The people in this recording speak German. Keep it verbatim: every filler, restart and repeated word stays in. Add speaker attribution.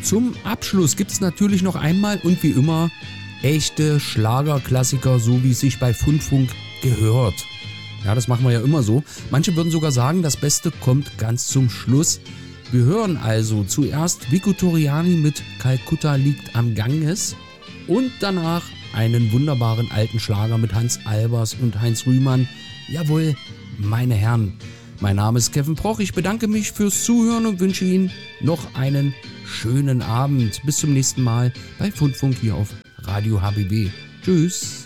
Speaker 1: Zum Abschluss gibt es natürlich noch einmal und wie immer echte Schlagerklassiker, so wie es sich bei Fundfunk gehört. Ja, das machen wir ja immer so. Manche würden sogar sagen, das Beste kommt ganz zum Schluss. Wir hören also zuerst Vico Torriani mit Kalkutta liegt am Ganges und danach einen wunderbaren alten Schlager mit Hans Albers und Heinz Rühmann. Jawohl, meine Herren, mein Name ist Kevin Proch. Ich bedanke mich fürs Zuhören und wünsche Ihnen noch einen schönen Abend. Bis zum nächsten Mal bei Fundfunk hier auf Radio H B B. Tschüss.